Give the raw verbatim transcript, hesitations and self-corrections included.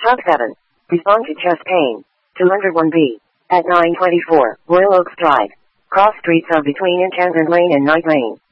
Top seven. Respond to chest pain. two oh one B. At nine twenty-four, Royal Oaks Drive. Cross streets of between Enchantment Lane and Night Lane.